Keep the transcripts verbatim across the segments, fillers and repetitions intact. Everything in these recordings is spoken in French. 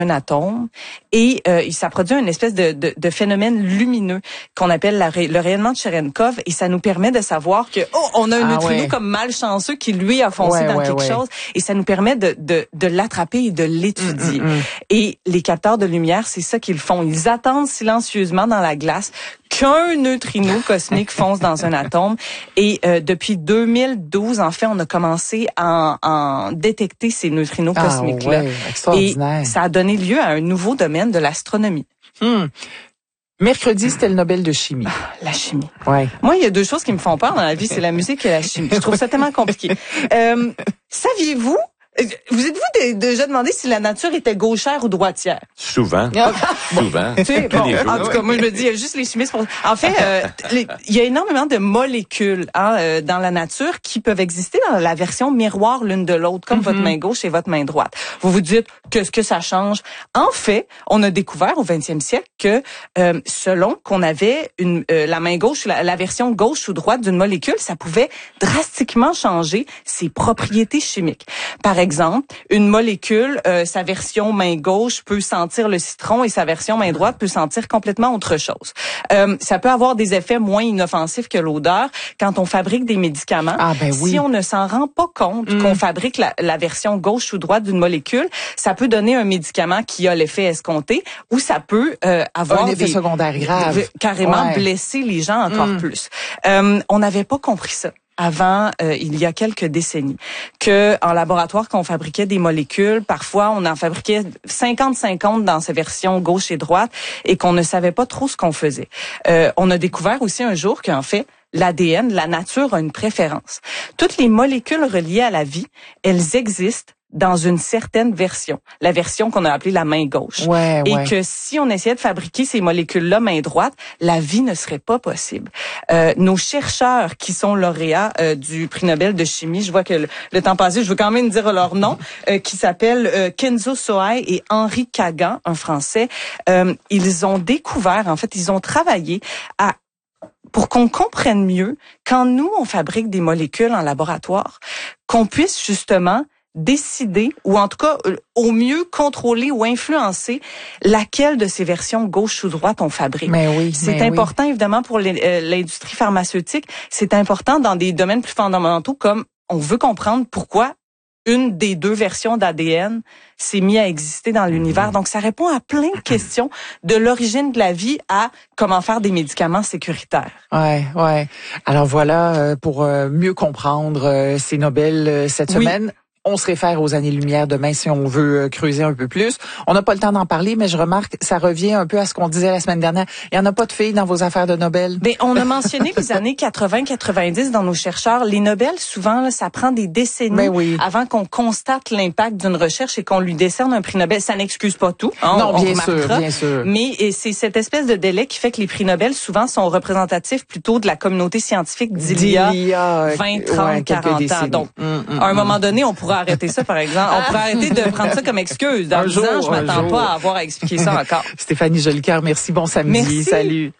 un atome et euh, ça produit une espèce de, de, de phénomène lumineux qu'on appelle la, le rayonnement de Cherenkov et ça nous permet de savoir que oh on a un ah, neutrino ouais. comme malchanceux qui lui a foncé ouais, dans ouais, quelque ouais. chose et ça nous permet de, de, de l'attraper et de l'étudier. Mm, mm, mm. Et les capteurs de lumière, c'est ça qu'ils font. Ils attendent silencieusement dans la glace qu'un neutrino cosmique fonce dans un atome. Et euh, depuis deux mille douze, en fait, on a commencé à en détecter ces neutrinos ah, cosmiques-là. Ouais, extraordinaire. Et ça a donné lieu à un nouveau domaine de l'astronomie. Hmm. Mercredi, c'était le Nobel de chimie. Ah, la chimie. Ouais. Moi, il y a deux choses qui me font peur dans la vie, c'est la musique et la chimie. Je trouve ça tellement compliqué. Euh, saviez-vous Vous êtes-vous déjà demandé si la nature était gauchère ou droitière? Souvent. Souvent. Tu sais, bon, en tout cas, moi, je me dis, il y a juste les chimistes pour... En fait, euh, les, il y a énormément de molécules hein, euh, dans la nature qui peuvent exister dans la version miroir l'une de l'autre, comme mm-hmm. votre main gauche et votre main droite. Vous vous dites, qu'est-ce que ça change? En fait, on a découvert au vingtième siècle que euh, selon qu'on avait une euh, la main gauche, la, la version gauche ou droite d'une molécule, ça pouvait drastiquement changer ses propriétés chimiques. Par exemple, une molécule, euh, sa version main gauche peut sentir le citron et sa version main droite peut sentir complètement autre chose. Euh, ça peut avoir des effets moins inoffensifs que l'odeur quand on fabrique des médicaments. Ah ben oui. Si on ne s'en rend pas compte mm. qu'on fabrique la, la version gauche ou droite d'une molécule, ça peut donner un médicament qui a l'effet escompté ou ça peut euh, avoir un effet des, secondaire grave, de, carrément ouais. blesser les gens encore mm. plus. Euh, on n'avait pas compris ça avant, euh, il y a quelques décennies, que en laboratoire, quand on fabriquait des molécules, parfois on en fabriquait cinquante cinquante dans ces versions gauche et droite et qu'on ne savait pas trop ce qu'on faisait. Euh, on a découvert aussi un jour qu'en fait, l'A D N, la nature a une préférence. Toutes les molécules reliées à la vie, elles existent dans une certaine version, la version qu'on a appelée la main gauche. Ouais, et ouais. que si on essayait de fabriquer ces molécules-là main droite, la vie ne serait pas possible. Euh, nos chercheurs qui sont lauréats euh, du prix Nobel de chimie, je vois que le, le temps passé, je veux quand même dire leur nom, euh, qui s'appellent euh, Kenzo Sohei et Henri Kagan, un Français. Euh, ils ont découvert, en fait, ils ont travaillé à pour qu'on comprenne mieux, quand nous, on fabrique des molécules en laboratoire, qu'on puisse justement décider, ou en tout cas, au mieux contrôler ou influencer laquelle de ces versions gauche ou droite on fabrique. Mais oui, c'est mais important, oui. évidemment, pour l'industrie pharmaceutique. C'est important dans des domaines plus fondamentaux, comme on veut comprendre pourquoi une des deux versions d'A D N s'est mise à exister dans l'univers. Donc, ça répond à plein de questions, de l'origine de la vie à comment faire des médicaments sécuritaires. Ouais, ouais. Alors voilà, pour mieux comprendre ces Nobel cette oui. semaine. On se réfère aux années-lumière demain si on veut creuser un peu plus. On n'a pas le temps d'en parler, mais je remarque, ça revient un peu à ce qu'on disait la semaine dernière. Il n'y en a pas de filles dans vos affaires de Nobel? Ben, on a mentionné les années quatre-vingts quatre-vingt-dix dans nos chercheurs. Les Nobel, souvent, là, ça prend des décennies ben oui. avant qu'on constate l'impact d'une recherche et qu'on lui décerne un prix Nobel. Ça n'excuse pas tout. Hein, non, on, bien on sûr, bien sûr. Mais c'est cette espèce de délai qui fait que les prix Nobel, souvent, sont représentatifs plutôt de la communauté scientifique d'il y a vingt, trente, ouais, quarante ans. Donc, mm, mm, à un mm. moment donné, on pourra arrêter ça, par exemple. On pourrait arrêter de prendre ça comme excuse. Dans dix ans, je m'attends pas à avoir à expliquer ça encore. Stéphanie Jolicoeur, merci. Bon samedi. Merci. Salut.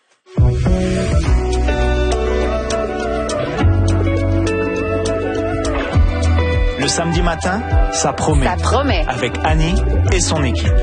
Le samedi matin, ça promet. Ça promet. Avec Annie et son équipe.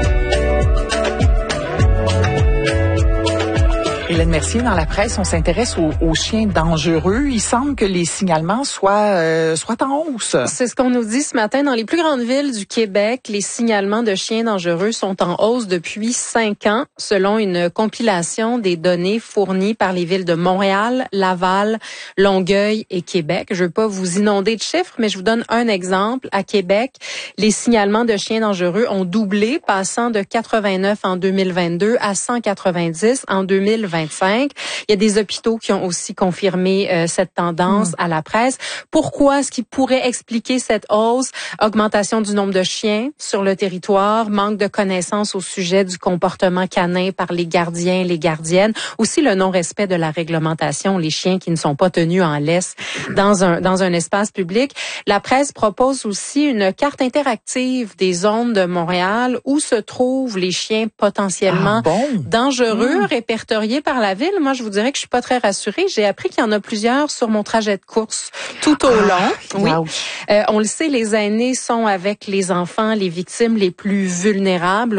Hélène Mercier, dans la presse, on s'intéresse aux, aux chiens dangereux. Il semble que les signalements soient, euh, soient en hausse. C'est ce qu'on nous dit ce matin. Dans les plus grandes villes du Québec, les signalements de chiens dangereux sont en hausse depuis cinq ans, selon une compilation des données fournies par les villes de Montréal, Laval, Longueuil et Québec. Je ne veux pas vous inonder de chiffres, mais je vous donne un exemple. À Québec, les signalements de chiens dangereux ont doublé, passant de quatre-vingt-neuf en deux mille vingt-deux à cent quatre-vingt-dix en deux mille vingt-cinq. Il y a des hôpitaux qui ont aussi confirmé euh, cette tendance mmh. à la presse. Pourquoi est-ce qui pourrait expliquer cette hausse? Augmentation du nombre de chiens sur le territoire, manque de connaissances au sujet du comportement canin par les gardiens, les gardiennes, aussi le non-respect de la réglementation, les chiens qui ne sont pas tenus en laisse dans un dans un espace public. La presse propose aussi une carte interactive des zones de Montréal où se trouvent les chiens potentiellement ah bon? dangereux, mmh. répertoriés par la ville, moi, je vous dirais que je suis pas très rassurée. J'ai appris qu'il y en a plusieurs sur mon trajet de course tout au long. Oui. Euh, on le sait, les aînés sont avec les enfants, les victimes les plus vulnérables.